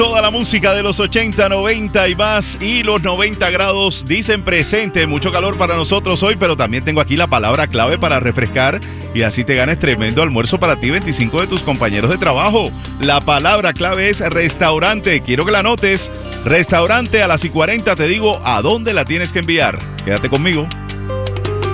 Toda la música de los 80, 90 y más, y los 90 grados dicen presente. Mucho calor para nosotros hoy, pero también tengo aquí la palabra clave para refrescar y así te ganes tremendo almuerzo para ti, 25 de tus compañeros de trabajo. La palabra clave es restaurante. Quiero que la anotes. Restaurante a las y 40. Te digo a dónde la tienes que enviar. Quédate conmigo.